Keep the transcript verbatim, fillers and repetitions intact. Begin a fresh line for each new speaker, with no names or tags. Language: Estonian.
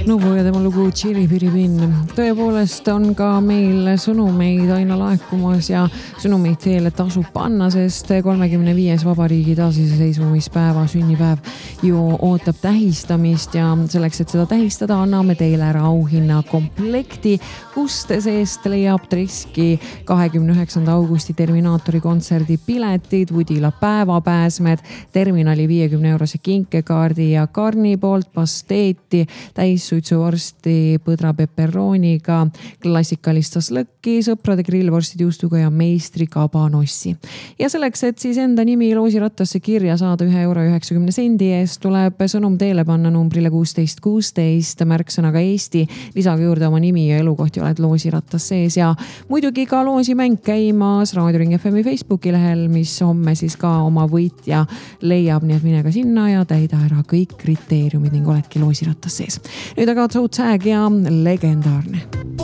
Nuvu ja tema lugu Tširipiripinn. Tõepoolest on ka meil sõnumeid aina laekumas ja sõnumeid teile tasub panna, sest kolmekümne viies vabariigi taasiseseisvumispäeva sünnipäev ju ootab tähistamist ja selleks, et seda tähistada, anname teile ära auhinna komplekti, kust seest leiab Triski kahekümne üheksanda augusti Terminaatori kontserdi piletid, Udila päevapääsmed, terminali viiekümne eurose kinkekaardi ja Karni poolt pasteeti, täissuitsuvorsti põdra peperrooniga, klassikalist lõkki, sõprade grillvorstid juustuga ja meistri kabanossi. Ja selleks, et siis enda nimi loosirattasse kirja saada ühe euro üheksakümne sendi eest, tuleb sõnum teele panna numbrile kuusteist kuusteist, märksõnaga Eesti, lisaga juurde oma nimi ja elukoht ja oled loosirattas sees ja muidugi ka loosimäng käimas Raadio Ring F M-i Facebooki lehel, mis homme siis ka oma võitja leiab, nii et mine ka sinna ja täida ära kõik kriteeriumid ning oledki loosirattas sees. Nüüd aga Toe Tag ja legendaarne.